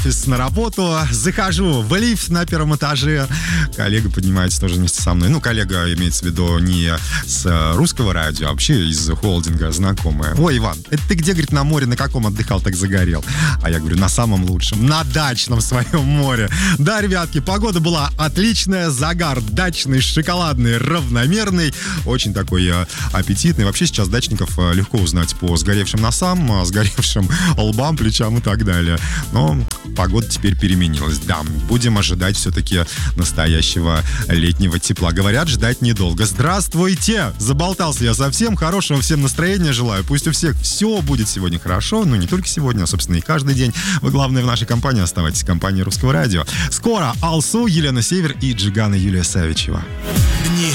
на работу, захожу в лифт на первом этаже, коллега поднимается тоже вместе со мной. Ну, коллега имеется в виду не с русского радио, а вообще из холдинга знакомая. Ой, Иван, это ты где, говорит, на море, на каком отдыхал, так загорел? А я говорю, на самом лучшем, на дачном своем море. Да, ребятки, погода была отличная, загар дачный, шоколадный, равномерный, очень такой аппетитный. Вообще сейчас дачников легко узнать по сгоревшим носам, сгоревшим лбам, плечам и так далее. Но погода теперь переменилась. Да, будем ожидать все-таки настоящего летнего тепла. Говорят, ждать недолго. Здравствуйте! Заболтался я совсем. Хорошего всем настроения желаю. Пусть у всех все будет сегодня хорошо. Ну, не только сегодня, а, собственно, и каждый день. Вы, главное, в нашей компании оставайтесь. Компания Русского радио. Скоро Алсу, Елена Север и Джигана Юлия Савичева.